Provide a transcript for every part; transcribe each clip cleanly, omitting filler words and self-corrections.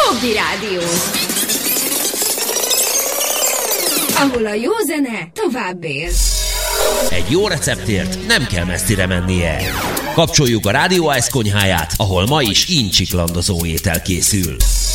Hobby Rádió, ahol a jó zene tovább él. Egy jó receptért nem kell messzire mennie. Kapcsoljuk a Rádió Ice konyháját, ahol ma is incsiklandozó étel készül.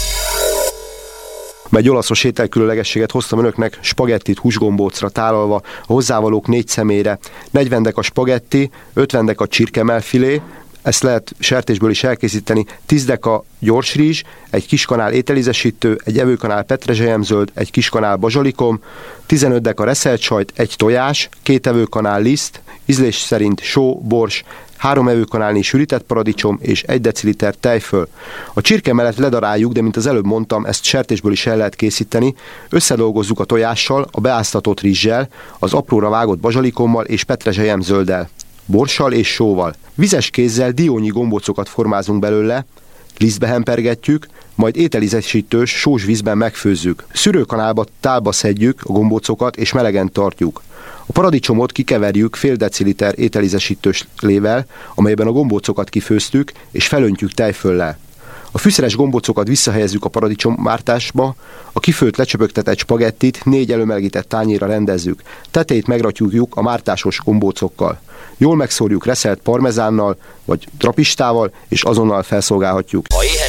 Egy olaszos ételkülönlegességet hoztam önöknek, spagettit húsgombócra tálalva, a hozzávalók 4 személyre, 40 deka spagetti, 50 deka csirkemelfilé, ezt lehet sertésből is elkészíteni, 10 deka gyorsrizs, egy kis kanál ételízesítő, egy evőkanál petrezselyemzöld, egy kis kanál bazsalikom, 15 deka reszelt sajt, egy tojás, 2 evőkanál liszt, ízlés szerint só, bors, 3 evőkanálnyi sűrített paradicsom és 1 deciliter tejföl. A csirkemelet ledaráljuk, de mint az előbb mondtam, ezt sertésből is el lehet készíteni. Összedolgozzuk a tojással, a beáztatott rizssel, az apróra vágott bazsalikommal és petrezselyemzölddel, borssal és sóval. Vizes kézzel diónyi gombócokat formázunk belőle, lisztbe hempergetjük, majd ételízesítős sós vízben megfőzzük. Szűrőkanálba tálba szedjük a gombócokat és melegen tartjuk. A paradicsomot kikeverjük fél deciliter ételízesítős lével, amelyben a gombócokat kifőztük, és felöntjük tejföllel. A fűszeres gombócokat visszahelyezzük a paradicsommártásba, a kifőtt lecsöpögtetett spagettit 4 előmelegített tányérra rendezzük, tetejét megratyogjuk a mártásos gombócokkal. Jól megszórjuk reszelt parmezánnal vagy trapistával, és azonnal felszolgálhatjuk.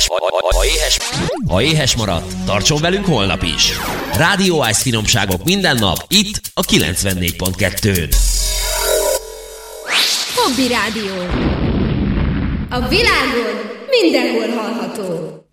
Ha éhes maradt, tartson velünk holnap is. Rádió Ice finomságok minden nap, itt a 94.2-n. Hobby Rádió. A világon mindenhol hallható.